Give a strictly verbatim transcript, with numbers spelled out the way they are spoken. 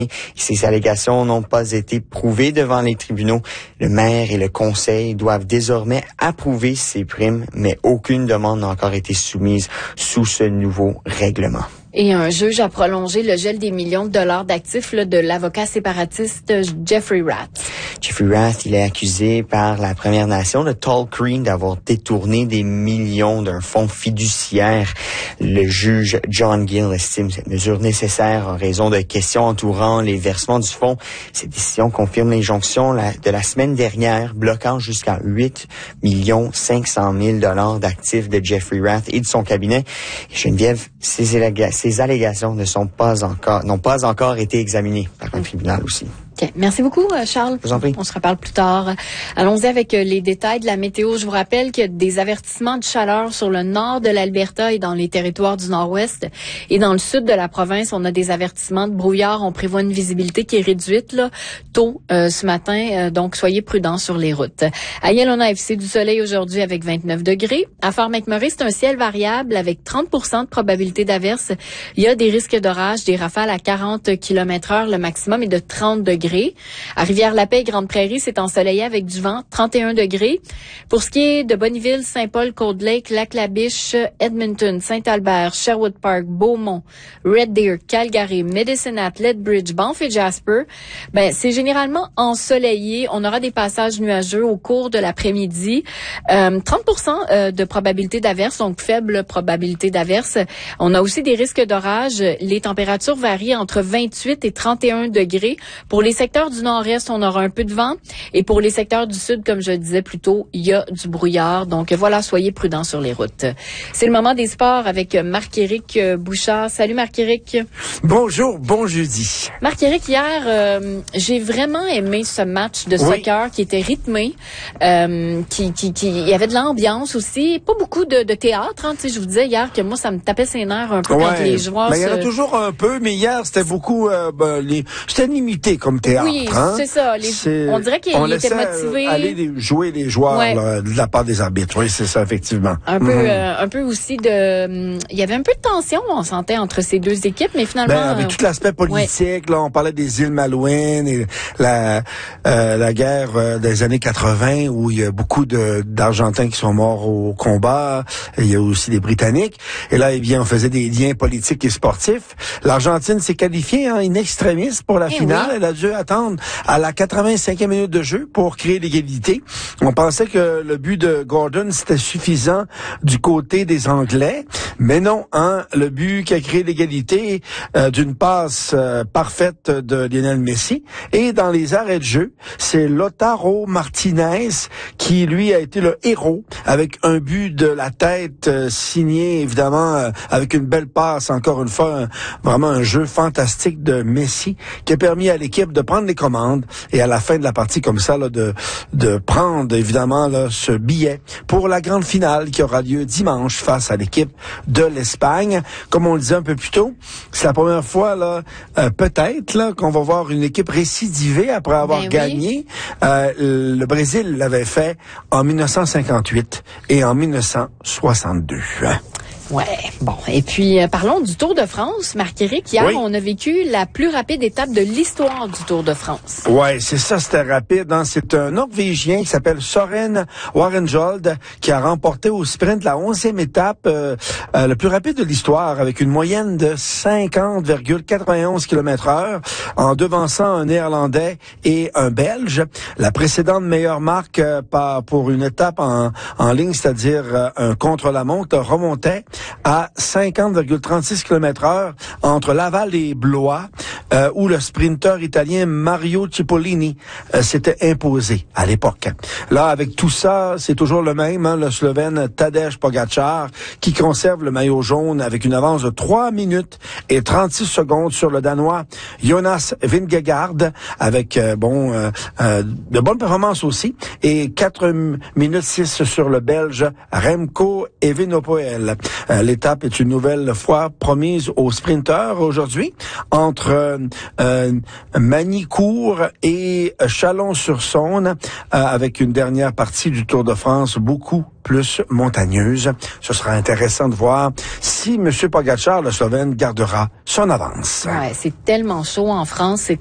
Ces allégations n'ont pas été prouvées devant les tribunaux. Le maire et le conseil doivent désormais approuver ces primes, mais aucune demande n'a encore été soumise sous ce nouveau règlement. Et un juge a prolongé le gel des millions de dollars d'actifs là, de l'avocat séparatiste Jeffrey Rath. Jeffrey Rath, il est accusé par la Première Nation de Tall Creek d'avoir détourné des millions d'un fonds fiduciaire. Le juge John Gill estime cette mesure nécessaire en raison de questions entourant les versements du fonds. Cette décision confirme l'injonction de la semaine dernière, bloquant jusqu'à huit millions cinq cent mille dollars d'actifs de Jeffrey Rath et de son cabinet. Et Geneviève, ces allégations Ces allégations ne sont pas encore, n'ont pas encore été examinées par un tribunal aussi. Okay. Merci beaucoup, Charles. Je vous en prie. On se reparle plus tard. Allons-y avec les détails de la météo. Je vous rappelle qu'il y a des avertissements de chaleur sur le nord de l'Alberta et dans les territoires du nord-ouest. Et dans le sud de la province, on a des avertissements de brouillard. On prévoit une visibilité qui est réduite là, tôt euh, ce matin. Euh, donc, soyez prudents sur les routes. À Yellowknife, c'est du soleil aujourd'hui avec vingt-neuf degrés. À Fort McMurray, c'est un ciel variable avec trente pour cent de probabilité d'averse. Il y a des risques d'orage, des rafales à quarante kilomètres heure. Le maximum est de trente degrés. À Rivière-la-Paix, Grande Prairie, c'est ensoleillé avec du vent, trente et un degrés. Pour ce qui est de Bonneville, Saint-Paul, Cold Lake, Lac-la-Biche, Edmonton, Saint-Albert, Sherwood Park, Beaumont, Red Deer, Calgary, Medicine Hat, Lethbridge, Banff et Jasper, ben, c'est généralement ensoleillé. On aura des passages nuageux au cours de l'après-midi. Euh, trente pour cent de probabilité d'averse, donc faible probabilité d'averse. On a aussi des risques d'orage. Les températures varient entre vingt-huit et trente et un degrés. Pour les secteurs du nord-est, on aura un peu de vent. Et pour les secteurs du sud, comme je disais plus tôt, il y a du brouillard. Donc voilà, soyez prudents sur les routes. C'est le moment des sports avec Marc-Éric Bouchard. Salut Marc-Éric. Bonjour, bon jeudi. Marc-Éric, hier, euh, j'ai vraiment aimé ce match de soccer oui. qui était rythmé, euh, qui, qui, qui, il y avait de l'ambiance aussi, pas beaucoup de, de théâtre. Hein, tu sais, je vous disais hier que moi, ça me tapait ses nerfs un peu ouais. quand les joueurs. Mais il y en a se... toujours un peu, mais hier, c'était beaucoup, euh, ben, les... c'était limité comme théâtre. Oui, hein? c'est ça. Les... C'est... On dirait qu'ils étaient motivés. Aller les... jouer les joueurs ouais. là, de la part des arbitres. Oui, c'est ça, effectivement. Un peu, mm-hmm. euh, un peu aussi de, il y avait un peu de tension, on sentait entre ces deux équipes, mais finalement. Ben, avec euh... tout l'aspect politique, ouais. là, on parlait des îles Malouines et la, euh, la guerre euh, des années quatre-vingts où il y a beaucoup de, d'Argentins qui sont morts au combat. Et il y a aussi des Britanniques. Et là, eh bien, on faisait des liens politiques et sportifs. L'Argentine s'est qualifiée en in extremis pour la eh finale. Oui. Elle a dû attendre à la quatre-vingt-cinquième minute de jeu pour créer l'égalité. On pensait que le but de Gordon, c'était suffisant du côté des Anglais. Mais non, hein, le but qui a créé l'égalité euh, d'une passe euh, parfaite de Lionel Messi. Et dans les arrêts de jeu, c'est Lautaro Martinez qui, lui, a été le héros avec un but de la tête euh, signé, évidemment, euh, avec une belle passe, encore une fois, un, vraiment un jeu fantastique de Messi qui a permis à l'équipe de prendre les commandes et à la fin de la partie comme ça, là, de, de prendre, évidemment, là, ce billet pour la grande finale qui aura lieu dimanche face à l'équipe de l'Espagne. Comme on le disait un peu plus tôt, c'est la première fois, là, euh, peut-être, là, qu'on va voir une équipe récidivée après avoir ben gagné. Oui. Euh, le Brésil l'avait fait en mille neuf cent cinquante-huit et en mille neuf cent soixante-deux. Ouais, bon. Et puis, euh, parlons du Tour de France. Marc-Éric, hier, oui. on a vécu la plus rapide étape de l'histoire du Tour de France. Ouais, c'est ça, c'était rapide. Hein? C'est un Norvégien qui s'appelle Søren Warrenjold qui a remporté au sprint la onzième étape, euh, euh, le plus rapide de l'histoire, avec une moyenne de cinquante virgule quatre-vingt-onze kilomètres heure, en devançant un Néerlandais et un Belge. La précédente meilleure marque euh, pour une étape en, en ligne, c'est-à-dire euh, un contre-la-montre, remontait à cinquante virgule trente-six kilomètres heure entre Laval et Blois, euh, où le sprinteur italien Mario Cipollini euh, s'était imposé à l'époque. Là, avec tout ça, c'est toujours le même, hein, le Slovène Tadej Pogačar, qui conserve le maillot jaune avec une avance de trois minutes et trente-six secondes sur le Danois Jonas Vingegaard, avec euh, bon euh, euh, de bonnes performances aussi, et quatre minutes six sur le Belge Remco Evenepoel. Euh, l'étape est une nouvelle fois promise aux sprinteurs aujourd'hui entre euh, Magny-Cours et Chalon-sur-Saône, euh, avec une dernière partie du Tour de France beaucoup plus montagneuse. Ce sera intéressant de voir si M. Pogačar, le Slovène, gardera son avance. Ouais, c'est tellement chaud en France. C'est